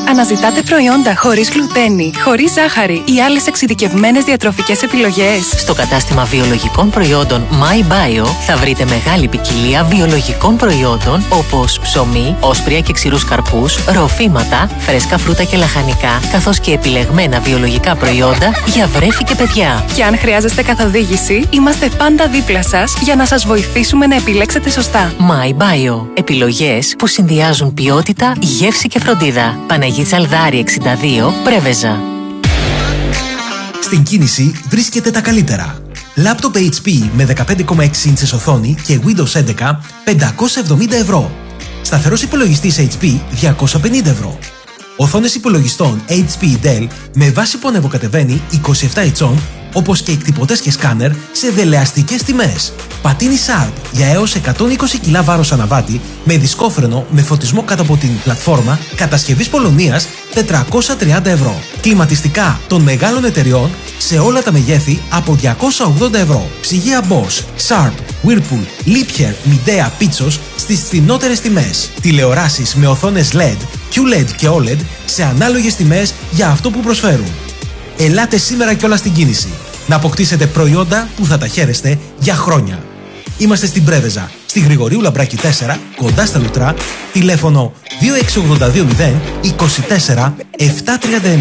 Αναζητάτε προϊόντα χωρίς γλουτένη, χωρίς ζάχαρη ή άλλες εξειδικευμένες διατροφικές επιλογές? Στο κατάστημα βιολογικών προϊόντων My Bio θα βρείτε μεγάλη ποικιλία βιολογικών προϊόντων όπως ψωμί, όσπρια και ξηρούς καρπούς, ροφήματα, φρέσκα φρούτα και λαχανικά, καθώς και επιλεγμένα βιολογικά προϊόντα για βρέφη και παιδιά. Και αν χρειάζεστε καθοδήγηση, είμαστε πάντα δίπλα σας για να σας βοηθήσουμε να επιλέξετε σωστά. My Bio. Επιλογές που συνδυάζουν ποιότητα, γεύση και φροντίδα. Παναγή Τσαλδάρη 62, Πρέβεζα. Στην κίνηση βρίσκεται τα καλύτερα. Λάπτοπ HP με 15,6 ίντσες οθόνη και Windows 11, 570 ευρώ. Σταθερός υπολογιστής HP, 250 ευρώ. Οθόνες υπολογιστών HP Dell με βάση που ανεβοκατεβαίνει 27 ετσών, όπως και εκτυπωτές και σκάνερ σε δελεαστικές τιμές. Πατίνι Sharp για έως 120 κιλά βάρος αναβάτη με δισκόφρενο με φωτισμό κάτω από την πλατφόρμα κατασκευής Πολωνίας 430 ευρώ. Κλιματιστικά των μεγάλων εταιριών σε όλα τα μεγέθη από 280 ευρώ. Ψυγεία Bosch, Sharp, Whirlpool, Liebherr, Midea, Pitsos στις φθηνότερες τιμές. Τηλεοράσεις με οθόνες LED, QLED και OLED σε ανάλογες τιμές για αυτό που προσφέρουν. Ελάτε σήμερα κιόλας στην κίνηση να αποκτήσετε προϊόντα που θα τα χαίρεστε για χρόνια. Είμαστε στην Πρέβεζα, στη Γρηγορίου Λαμπράκη 4, κοντά στα Λουτρά, τηλέφωνο 2682 0 24 739.